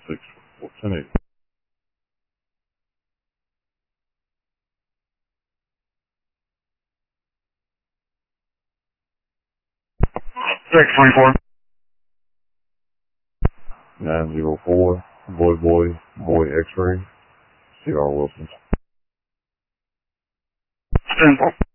610-8. Six 24. 904, boy X-ray, C.R. Wilson. 10.